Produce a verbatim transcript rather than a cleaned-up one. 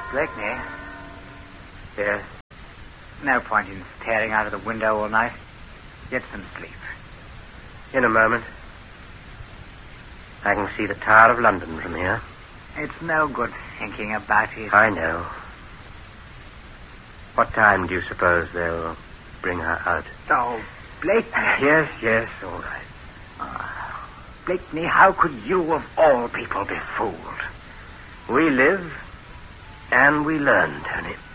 Blakeney? Yes? No point in staring out of the window all night. Get some sleep. In a moment. I can see the Tower of London from here. It's no good thinking about it. I know. What time do you suppose they'll bring her out? Oh, Blakeney. Yes, yes, all right. Oh, Blakeney, how could you of all people be fooled? We live and we learn, Tony.